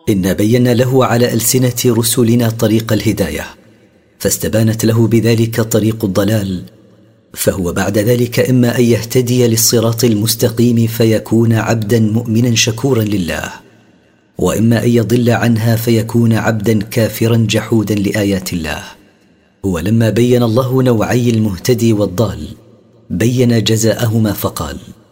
إن بينا له على ألسنة رسلنا طريق الهداية، فاستبانت له بذلك طريق الضلال، فهو بعد ذلك إما أن يهتدي للصراط المستقيم فيكون عبدا مؤمنا شكورا لله، وإما أن يضل عنها فيكون عبدا كافرا جحودا لآيات الله. ولما بين الله نوعي المهتدي والضال بين جزاءهما فقال: